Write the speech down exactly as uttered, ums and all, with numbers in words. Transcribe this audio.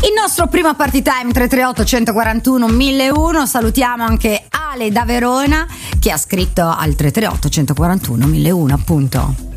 Il nostro primo party time tre tre otto uno quattro uno mille uno. Salutiamo anche Ale da Verona che ha scritto al tre tre otto uno quattro uno mille uno appunto.